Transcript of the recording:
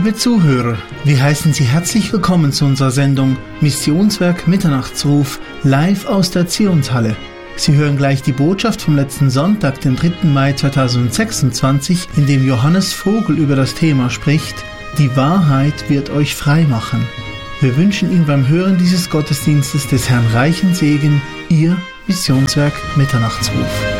Liebe Zuhörer, wir heißen Sie herzlich willkommen zu unserer Sendung Missionswerk Mitternachtsruf live aus der Zionshalle. Sie hören gleich die Botschaft vom letzten Sonntag, den 3. Mai 2026, in dem Johannes Vogel über das Thema spricht: Die Wahrheit wird euch frei machen. Wir wünschen Ihnen beim Hören dieses Gottesdienstes des Herrn reichen Segen, Ihr Missionswerk Mitternachtsruf.